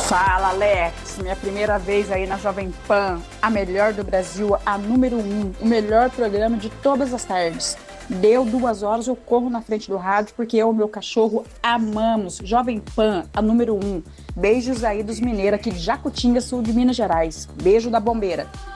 Fala, Alex. Minha primeira vez aí na Jovem Pan, a melhor do Brasil, a número 1, o melhor programa de todas as tardes. Deu 2 horas, eu corro na frente do rádio porque eu e o meu cachorro amamos. Jovem Pan, a número 1. Beijos aí dos mineiros aqui de Jacutinga, sul de Minas Gerais. Beijo da bombeira.